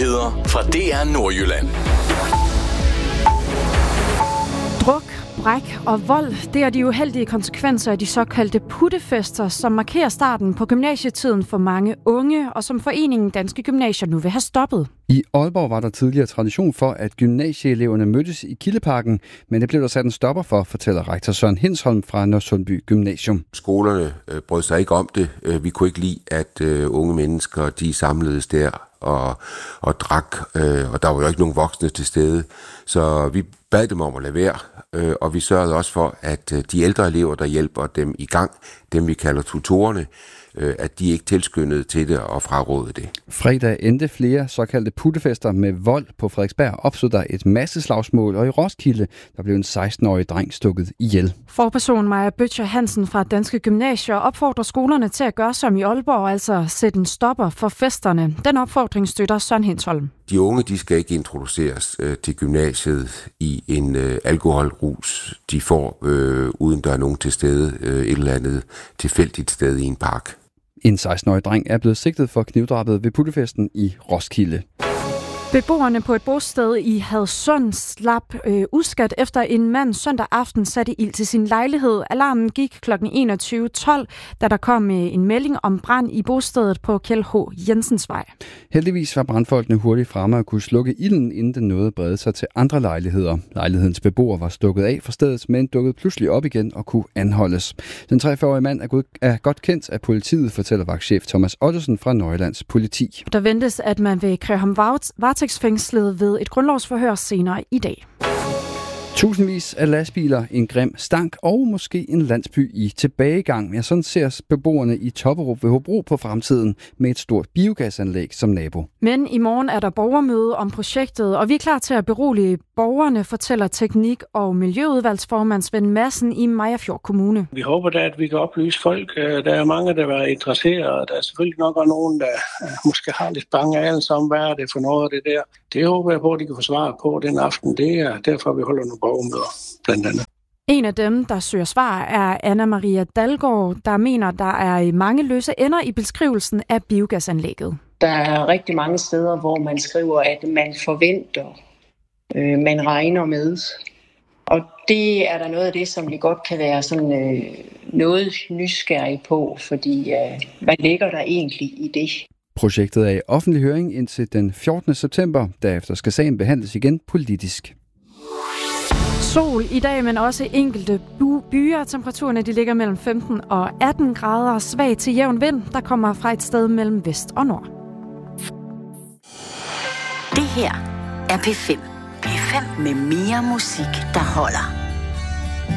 Nyheder fra DR Nordjylland. Druk, bræk og vold, det er de uheldige konsekvenser af de såkaldte puttefester, som markerer starten på gymnasietiden for mange unge, og som foreningen Danske Gymnasier nu vil have stoppet. I Aalborg var der tidligere tradition for, at gymnasieeleverne mødtes i Kildeparken, men det blev der sat en stopper for, fortæller rektor Søren Hinsholm fra Nørresundby Gymnasium. Skolerne brød sig ikke om det. Vi kunne ikke lide, at unge mennesker de samledes der og drak, og der var jo ikke nogen voksne til stede. Så vi bad dem om at lade være, og vi sørgede også for, at de ældre elever, der hjælper dem i gang, dem vi kalder tutorerne, at de ikke tilskyndede til det og frarådede det. Fredag endte flere såkaldte puttefester med vold. På Frederiksberg opstod der et masseslagsmål, og i Roskilde der blev en 16-årig dreng stukket ihjel. Forperson Maja Bøtcher Hansen fra Danske Gymnasier opfordrer skolerne til at gøre som i Aalborg, altså sætte en stopper for festerne. Den opfordring støtter Søren Hinsholm. De unge de skal ikke introduceres til gymnasiet i en alkoholrus, de får uden der er nogen til stede et eller andet tilfældigt sted i en park. En 16-årig dreng er blevet sigtet for knivdrabet ved puttefesten i Roskilde. Beboerne på et bosted i Hadsund slap uskadt efter en mand søndag aften satte ild til sin lejlighed. Alarmen gik kl. 21.12, da der kom en melding om brand i bostedet på Kjeld H. Jensens Vej. Heldigvis var brandfolkene hurtigt fremme og kunne slukke ilden, inden den nåede brede sig til andre lejligheder. Lejlighedens beboer var stukket af fra stedet, men dukkede pludselig op igen og kunne anholdes. Den 43-årige mand er godt kendt af politiet, fortæller vagtchef Thomas Ottesen fra Nordjyllands Politi. Der ventes, at man vil kræve ham varetægtsfængslet ved et grundlovsforhør senere i dag. Tusindvis af lastbiler, en grim stank og måske en landsby i tilbagegang. Ja, sådan ser beboerne i Topperup ved Hobro på fremtiden med et stort biogasanlæg som nabo. Men i morgen er der borgermøde om projektet, og vi er klar til at berolige borgerne, fortæller teknik- og miljøudvalgsformand Svend Madsen i Mariagerfjord Kommune. Vi håber da, at vi kan oplyse folk. Der er mange, der er interesseret. Der er selvfølgelig nok også nogen, der måske har lidt bange anelse om, hvad er det for noget af det der. Det håber jeg på, at de kan få svar på den aften. Det er derfor, vi holder nogle borgermøder, blandt andet. En af dem, der søger svar, er Anna Maria Dalgaard, der mener, der er mange løse ender i beskrivelsen af biogasanlægget. Der er rigtig mange steder, hvor man skriver, at man forventer, man regner med. Og det er der noget af det, som vi godt kan være sådan noget nysgerrig på, fordi hvad ligger der egentlig i det? Projektet er i offentlig høring indtil den 14. september. Derefter skal sagen behandles igen politisk. Sol i dag, men også enkelte byer. Temperaturerne de ligger mellem 15 og 18 grader. Svag til jævn vind, der kommer fra et sted mellem vest og nord. Det her er P5. P5 med mere musik, der holder.